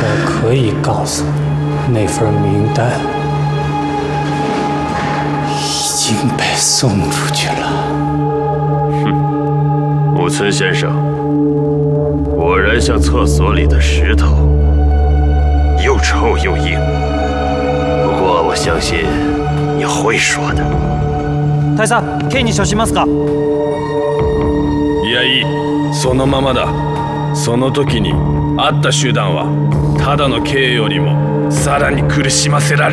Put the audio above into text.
我可以告诉你，那份名单已经被送出去了。 木村先生，果然像厕所里的石头，又臭又硬。不过我相信你会说的。 大佐、刑に処しますか？ いやいい、そのままだ。その時にあった手段はただの刑よりもさらに苦しませられ